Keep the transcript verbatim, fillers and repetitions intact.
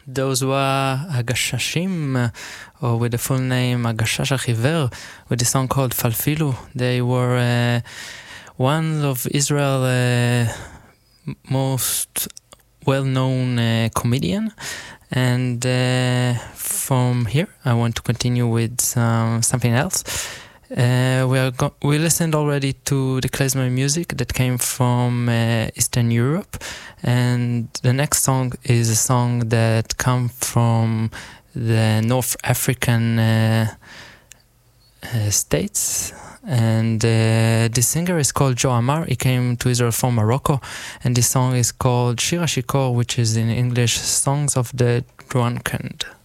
those were Agashashim, uh, or with the full name Agashash Achiver, with a song called Falfilu. They were uh, one of Israel's uh, most well-known uh, comedian. And uh, from here, I want to continue with some, something else. Uh, we are go- we listened already to the klezmer music that came from uh, Eastern Europe, and the next song is a song that comes from the North African uh, uh, states, and uh, the singer is called Joe Amar. He came to Israel from Morocco, and this song is called Shir HaShikor, which is in English Songs of the Drunken.